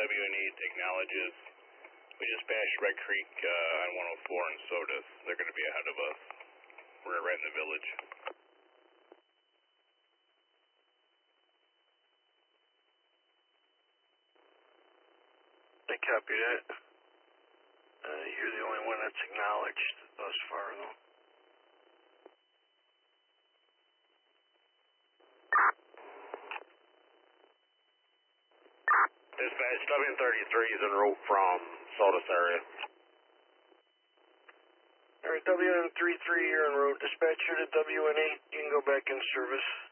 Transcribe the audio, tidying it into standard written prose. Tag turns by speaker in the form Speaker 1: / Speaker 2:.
Speaker 1: WNE acknowledges. We dispatched Red Creek on 104 and Sodus. They're going to be ahead of us. We're right in the village.
Speaker 2: I copy that. You're the only one that's acknowledged thus far, though.
Speaker 1: Dispatch, W33 is en route from Sodus area.
Speaker 2: Alright, WN33, you're en route. Dispatcher to WNE. You can go back in service.